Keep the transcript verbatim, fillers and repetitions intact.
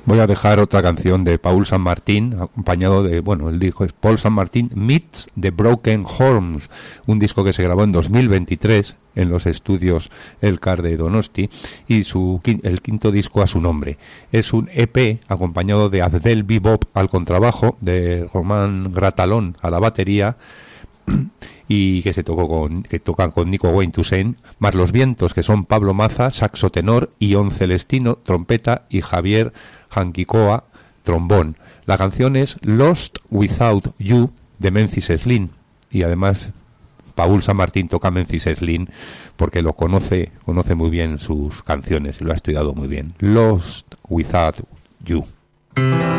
Voy a dejar otra canción de Paul San Martín, acompañado de, bueno, el disco es Paul San Martín Meets the Broken Horns, un disco que se grabó en dos mil veintitrés en los estudios El Car de Donosti, y su el quinto disco a su nombre. Es un E P acompañado de Abdel Bebop al contrabajo, de Román Gratalón a la batería, y que se tocó con que tocan con Nico Wayne Toussaint, más los vientos, que son Pablo Maza, saxo tenor, Ion Celestino, trompeta, y Javier Hanquicoa, trombón. La canción es Lost Without You, de Memphis Slim, y además Paul San Martín toca Memphis Slim porque lo conoce, conoce muy bien sus canciones y lo ha estudiado muy bien. Lost Without You.